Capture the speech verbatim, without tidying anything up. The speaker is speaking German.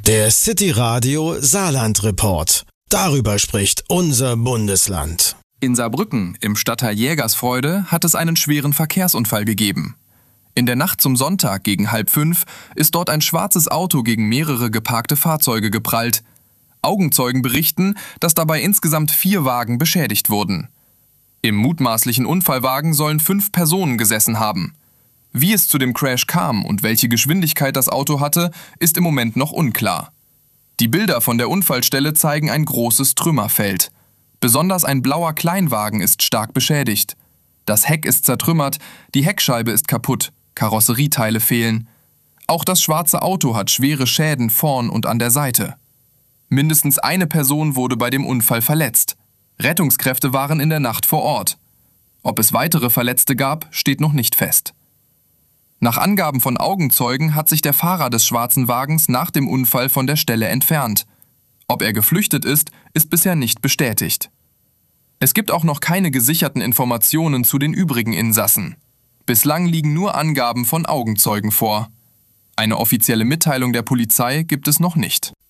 Der City Radio Saarland Report. Darüber spricht unser Bundesland. In Saarbrücken, im Stadtteil Jägersfreude, hat es einen schweren Verkehrsunfall gegeben. In der Nacht zum Sonntag gegen halb fünf ist dort ein schwarzes Auto gegen mehrere geparkte Fahrzeuge geprallt. Augenzeugen berichten, dass dabei insgesamt vier Wagen beschädigt wurden. Im mutmaßlichen Unfallwagen sollen fünf Personen gesessen haben. Wie es zu dem Crash kam und welche Geschwindigkeit das Auto hatte, ist im Moment noch unklar. Die Bilder von der Unfallstelle zeigen ein großes Trümmerfeld. Besonders ein blauer Kleinwagen ist stark beschädigt. Das Heck ist zertrümmert, die Heckscheibe ist kaputt, Karosserieteile fehlen. Auch das schwarze Auto hat schwere Schäden vorn und an der Seite. Mindestens eine Person wurde bei dem Unfall verletzt. Rettungskräfte waren in der Nacht vor Ort. Ob es weitere Verletzte gab, steht noch nicht fest. Nach Angaben von Augenzeugen hat sich der Fahrer des schwarzen Wagens nach dem Unfall von der Stelle entfernt. Ob er geflüchtet ist, ist bisher nicht bestätigt. Es gibt auch noch keine gesicherten Informationen zu den übrigen Insassen. Bislang liegen nur Angaben von Augenzeugen vor. Eine offizielle Mitteilung der Polizei gibt es noch nicht.